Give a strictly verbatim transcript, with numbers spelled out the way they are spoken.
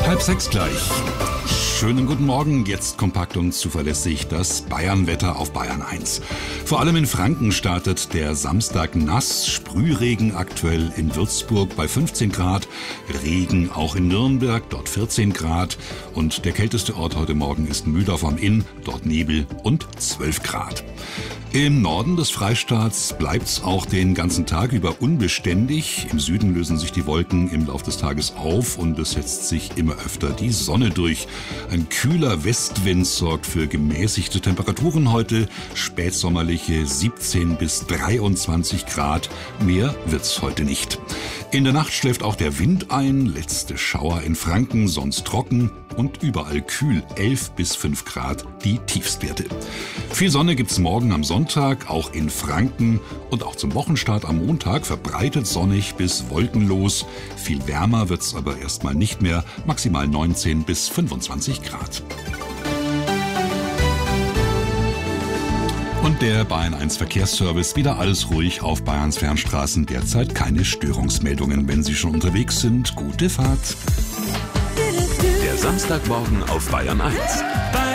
Halb sechs gleich. Schönen guten Morgen, jetzt kompakt und zuverlässig das Bayernwetter auf Bayern eins. Vor allem in Franken startet der Samstag nass, Sprühregen aktuell in Würzburg bei fünfzehn Grad, Regen auch in Nürnberg, dort vierzehn Grad und der kälteste Ort heute Morgen ist Mühldorf am Inn, dort Nebel und zwölf Grad. Im Norden des Freistaats bleibt's auch den ganzen Tag über unbeständig. Im Süden lösen sich die Wolken im Laufe des Tages auf und es setzt sich immer öfter die Sonne durch. Ein kühler Westwind sorgt für gemäßigte Temperaturen heute, spätsommerliche siebzehn bis dreiundzwanzig Grad. Mehr wird's heute nicht. In der Nacht schläft auch der Wind ein, letzte Schauer in Franken, sonst trocken und überall kühl, elf bis fünf Grad die Tiefstwerte. Viel Sonne gibt's morgen am Sonntag, auch in Franken und auch zum Wochenstart am Montag verbreitet sonnig bis wolkenlos. Viel wärmer wird's aber erstmal nicht mehr, maximal neunzehn bis fünfundzwanzig Grad. Und der Bayern eins Verkehrsservice, wieder alles ruhig auf Bayerns Fernstraßen, derzeit keine Störungsmeldungen. Wenn Sie schon unterwegs sind, gute Fahrt. Der Samstagmorgen auf Bayern eins.